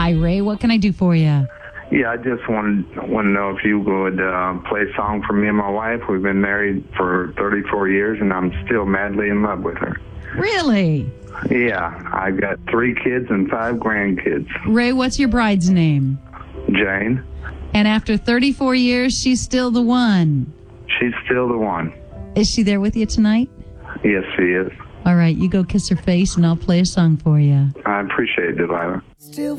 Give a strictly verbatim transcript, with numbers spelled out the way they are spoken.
Hi, Ray. What can I do for you? Yeah, I just wanted want to know if you would uh, play a song for me and my wife. We've been married for thirty-four years, and I'm still madly in love with her. Really? Yeah, I've got three kids and five grandkids. Ray, what's your bride's name? Jane. And after thirty-four years, she's still the one. She's still the one. Is she there with you tonight? Yes, she is. All right, you go kiss her face, and I'll play a song for you. I appreciate it, Delilah. Still